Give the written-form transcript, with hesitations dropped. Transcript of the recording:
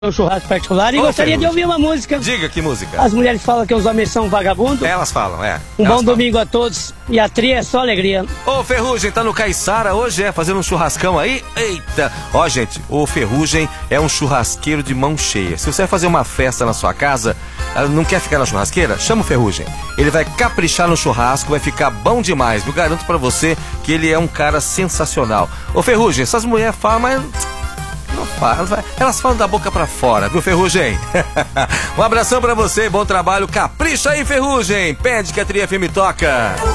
Um churrasco particular e gostaria de ouvir uma música. Diga que música. As mulheres falam que os homens são vagabundos. Elas falam, é. Um Elas bom domingo a todos e a tria é só alegria. Ô, Ferrugem, tá no Caiçara hoje, fazendo um churrascão aí? Eita! Ó, gente, o Ferrugem é um churrasqueiro de mão cheia. Se você vai fazer uma festa na sua casa, não quer ficar na churrasqueira? Chama o Ferrugem. Ele vai caprichar no churrasco, vai ficar bom demais. Eu garanto pra você que ele é um cara sensacional. Ô, Ferrugem, essas mulheres falam, mas... não fala, elas falam da boca pra fora, viu, Ferrugem? Um abração pra você, bom trabalho, capricha aí, Ferrugem, pede que a Tria FM toca.